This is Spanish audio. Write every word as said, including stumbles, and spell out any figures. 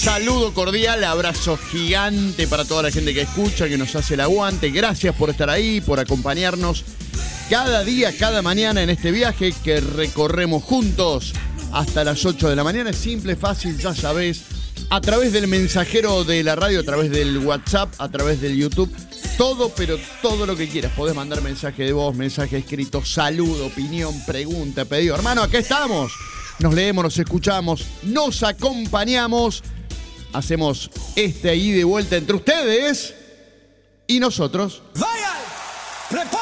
Saludo cordial, abrazo gigante para toda la gente que escucha, que nos hace el aguante. Gracias por estar ahí, por acompañarnos cada día, cada mañana en este viaje que recorremos juntos hasta las ocho de la mañana. Es simple, fácil, ya sabés. A través del mensajero de la radio, a través del WhatsApp, a través del YouTube. Todo, pero todo lo que quieras. Podés mandar mensaje de voz, mensaje escrito, saludo, opinión, pregunta, pedido. Hermano, acá estamos. Nos leemos, nos escuchamos, nos acompañamos. Hacemos este ida y vuelta entre ustedes y nosotros. ¡Vayan!